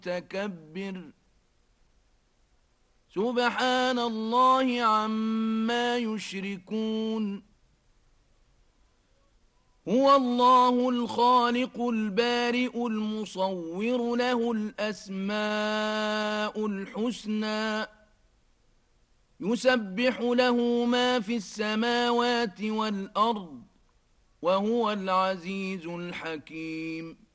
متكبر سبحان الله عما يشركون هو الله الخالق البارئ المصور له الأسماء الحسنى يسبح له ما في السماوات والأرض وهو العزيز الحكيم